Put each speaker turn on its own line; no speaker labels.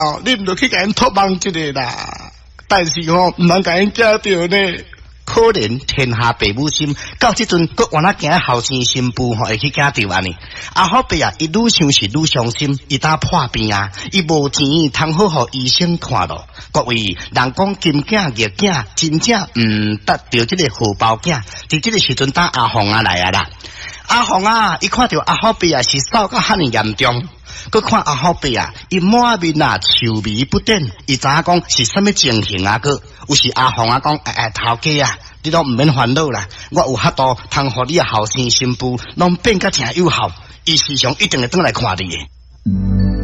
哦，你唔着去甲因托梦一个啦。但是吼，唔通甲因惊着呢。
可怜天下父母心，到即阵佫原来惊后生新妇吼会去惊着安尼。阿好伯啊，伊愈想是愈伤心，伊打破病啊，伊无钱通好互医生看咯。各位，人讲金囝玉囝，真正得着即个荷包囝，伫即个时阵打阿凤啊来啊啦。阿凤啊，伊看到阿好伯啊是扫到遐尼严重。佮看阿好伯啊，伊满面啊愁眉不展，伊知影讲是啥物情形啊？佮有时阿凤啊讲，头家啊，你都毋免烦恼啦，我有法度通互你后生新妇，拢变甲诚有效，伊时常一定会转来看你的。